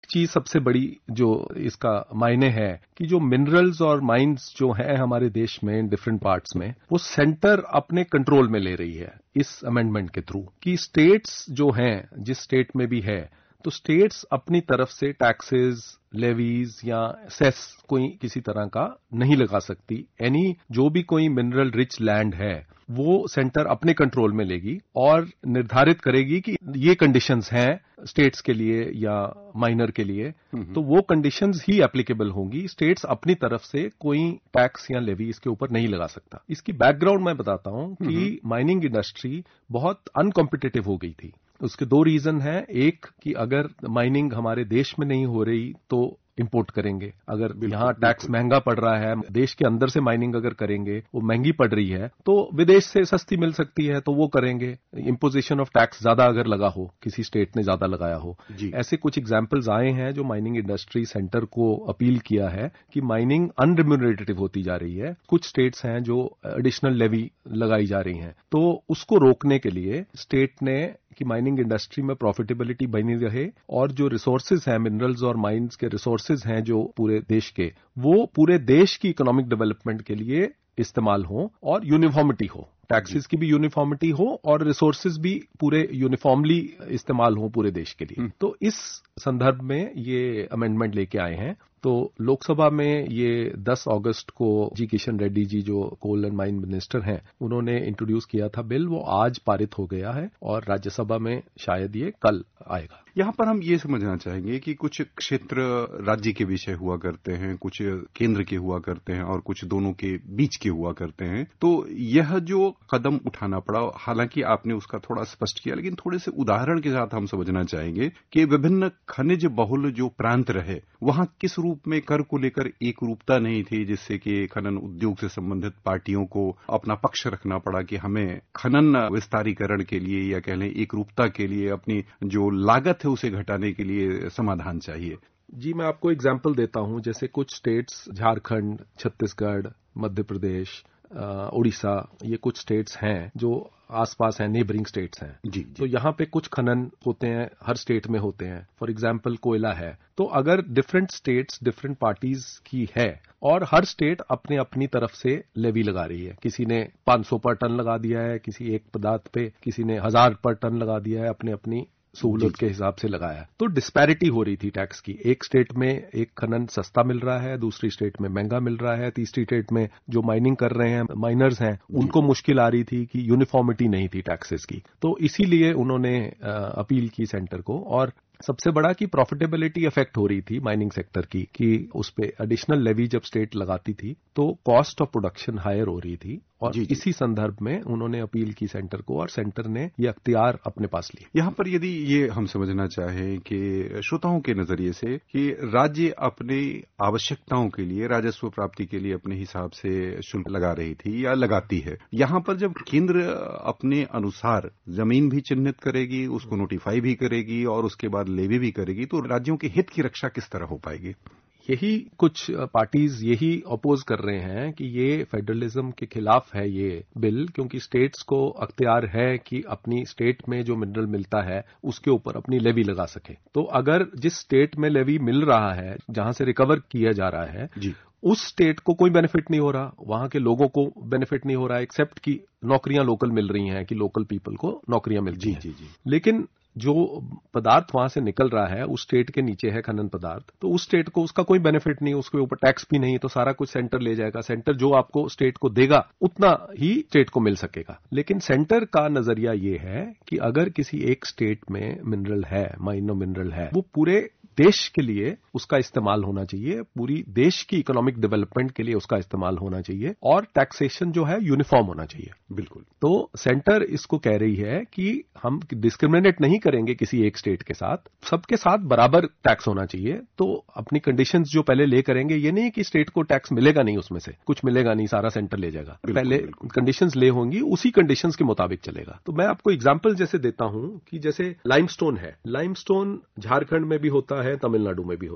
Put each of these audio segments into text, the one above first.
चीज सबसे बड़ी जो इसका मायने है कि जो मिनरल्स और माइंस जो है हमारे देश में डिफरेंट पार्ट्स में, वो सेंटर अपने कंट्रोल में ले रही है इस अमेंडमेंट के थ्रू, कि स्टेट्स जो हैं, जिस स्टेट में भी है, तो स्टेट्स अपनी तरफ से टैक्सेस, लेवीज या सेस कोई किसी तरह का नहीं लगा सकती। जो भी कोई मिनरल रिच लैंड है वो सेंटर अपने कंट्रोल में लेगी और निर्धारित करेगी कि ये कंडीशंस हैं स्टेट्स के लिए या माइनर के लिए, तो वो कंडीशंस ही एप्लीकेबल होंगी। स्टेट्स अपनी तरफ से कोई टैक्स या लेवी इसके ऊपर नहीं लगा सकता। इसकी बैकग्राउंड मैं बताता हूं कि माइनिंग इंडस्ट्री बहुत अनकॉम्पिटिटिव हो गई थी। उसके दो रीजन हैं। एक कि अगर माइनिंग हमारे देश में नहीं हो रही तो इंपोर्ट करेंगे। अगर यहाँ टैक्स महंगा पड़ रहा है, देश के अंदर से माइनिंग अगर करेंगे, वो महंगी पड़ रही है, तो विदेश से सस्ती मिल सकती है तो वो करेंगे। इम्पोजिशन ऑफ टैक्स ज्यादा अगर लगा हो, किसी स्टेट ने ज्यादा लगाया हो, ऐसे कुछ एग्जाम्पल्स आए हैं जो माइनिंग इंडस्ट्री सेंटर को अपील किया है कि माइनिंग अनरिम्यूनरेटिव होती जा रही है। कुछ स्टेट्स हैं जो एडिशनल लेवी लगाई जा रही हैं, तो उसको रोकने के लिए स्टेट ने कि माइनिंग इंडस्ट्री में प्रॉफिटेबिलिटी बनी रहे और जो रिसोर्सेज हैं, मिनरल्स और माइंस के रिसोर्सेज हैं जो पूरे देश के, वो पूरे देश की इकोनॉमिक डेवलपमेंट के लिए इस्तेमाल हो और यूनिफॉर्मिटी हो, टैक्सेस की भी यूनिफॉर्मिटी हो और रिसोर्सेज भी पूरे यूनिफॉर्मली इस्तेमाल हो पूरे देश के लिए। तो इस संदर्भ में ये अमेंडमेंट लेके आए हैं। तो लोकसभा में ये 10 अगस्त को जी किशन रेड्डी जी जो कोल एंड माइन मिनिस्टर हैं, उन्होंने इंट्रोड्यूस किया था बिल। वो आज पारित हो गया है और राज्यसभा में शायद ये कल आएगा। यहाँ पर हम ये समझना चाहेंगे कि कुछ क्षेत्र राज्य के विषय हुआ करते हैं, कुछ केंद्र के हुआ करते हैं और कुछ दोनों के बीच के हुआ करते हैं। तो यह जो कदम उठाना पड़ा, हालांकि आपने उसका थोड़ा स्पष्ट किया, लेकिन थोड़े से उदाहरण के साथ हम समझना चाहेंगे कि विभिन्न खनिज बहुल जो प्रांत रहे, वहां किस रूप में कर को लेकर एक रूपता नहीं थी, जिससे कि खनन उद्योग से संबंधित पार्टियों को अपना पक्ष रखना पड़ा कि हमें खनन विस्तारीकरण के लिए या कह लें एक रूपता के लिए अपनी जो लागत है उसे घटाने के लिए समाधान चाहिए। जी, मैं आपको एग्जांपल देता हूं। जैसे कुछ स्टेट्स, झारखंड, छत्तीसगढ़, मध्य प्रदेश, उड़ीसा, ये कुछ स्टेट्स हैं जो आसपास हैं, नेबरिंग स्टेट्स हैं। जी। तो यहाँ पे कुछ खनन होते हैं, हर स्टेट में होते हैं। फॉर एग्जांपल कोयला है, तो अगर डिफरेंट स्टेट्स डिफरेंट पार्टीज की है और हर स्टेट अपने अपनी तरफ से लेवी लगा रही है, किसी ने 500 पर टन लगा दिया है किसी एक पदार्थ पे, किसी ने 1000 पर टन लगा दिया है, अपने अपनी सहूलत के हिसाब से लगाया, तो डिस्पैरिटी हो रही थी टैक्स की। एक स्टेट में एक खनन सस्ता मिल रहा है, दूसरी स्टेट में महंगा मिल रहा है, तीसरी स्टेट में जो माइनिंग कर रहे हैं, माइनर्स हैं, उनको मुश्किल आ रही थी कि यूनिफॉर्मिटी नहीं थी टैक्सेस की। तो इसीलिए उन्होंने अपील की सेंटर को। और सबसे बड़ा कि प्रॉफिटेबिलिटी इफेक्ट हो रही थी माइनिंग सेक्टर की, कि उस पे एडिशनल लेवी जब स्टेट लगाती थी तो कॉस्ट ऑफ प्रोडक्शन हायर हो रही थी। और इसी संदर्भ में उन्होंने अपील की सेंटर को और सेंटर ने ये अख्तियार अपने पास लिया। यहाँ पर यदि ये हम समझना चाहें कि श्रोताओं के नजरिए से कि राज्य अपनी आवश्यकताओं के लिए, राजस्व प्राप्ति के लिए अपने हिसाब से शुल्क लगा रही थी या लगाती है, यहाँ पर जब केंद्र अपने अनुसार जमीन भी चिन्हित करेगी, उसको नोटिफाई भी करेगी और उसके बाद लेवी भी करेगी, तो राज्यों के हित की रक्षा किस तरह हो पाएगी? यही कुछ पार्टीज यही अपोज कर रहे हैं कि ये फेडरलिज्म के खिलाफ है ये बिल, क्योंकि स्टेट्स को अख्तियार है कि अपनी स्टेट में जो मिनरल मिलता है उसके ऊपर अपनी लेवी लगा सके। तो अगर जिस स्टेट में लेवी मिल रहा है, जहां से रिकवर किया जा रहा है, उस स्टेट को कोई बेनिफिट नहीं हो रहा, वहां के लोगों को बेनिफिट नहीं हो रहा, एक्सेप्ट कि नौकरियां लोकल मिल रही हैं, कि लोकल पीपल को नौकरियां मिल रही हैं। लेकिन जो पदार्थ वहां से निकल रहा है उस स्टेट के नीचे है खनन पदार्थ, तो उस स्टेट को उसका कोई बेनिफिट नहीं, उसके ऊपर टैक्स भी नहीं, तो सारा कुछ सेंटर ले जाएगा। सेंटर जो आपको स्टेट को देगा उतना ही स्टेट को मिल सकेगा। लेकिन सेंटर का नजरिया ये है कि अगर किसी एक स्टेट में मिनरल है, माइनो मिनरल है, वो पूरे देश के लिए उसका इस्तेमाल होना चाहिए, पूरी देश की इकोनॉमिक डेवलपमेंट के लिए उसका इस्तेमाल होना चाहिए और टैक्सेशन जो है यूनिफॉर्म होना चाहिए। बिल्कुल। तो सेंटर इसको कह रही है कि हम डिस्क्रिमिनेट नहीं करेंगे किसी एक स्टेट के साथ, सबके साथ बराबर टैक्स होना चाहिए। तो अपनी कंडीशंस जो पहले ले करेंगे, ये नहीं कि स्टेट को टैक्स मिलेगा नहीं, उसमें से कुछ मिलेगा नहीं, सारा सेंटर ले जाएगा। पहले कंडीशंस ले होंगी, उसी कंडीशंस के मुताबिक चलेगा। तो मैं आपको एग्जांपल जैसे देता हूं कि जैसे लाइमस्टोन है, लाइमस्टोन झारखंड में भी होता है, तमिलनाडु में भी होता है।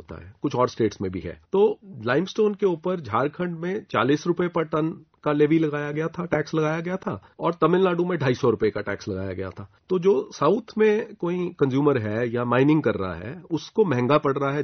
होता है, कुछ और स्टेट्स में भी है। तो लाइमस्टोन के ऊपर झारखंड में 40 रुपए पर टन का लेवी लगाया गया था, टैक्स लगाया गया था, और तमिलनाडु में 250 रुपए का टैक्स लगाया गया था। तो जो साउथ में कोई कंज्यूमर है या माइनिंग कर रहा है, उसको महंगा पड़ रहा है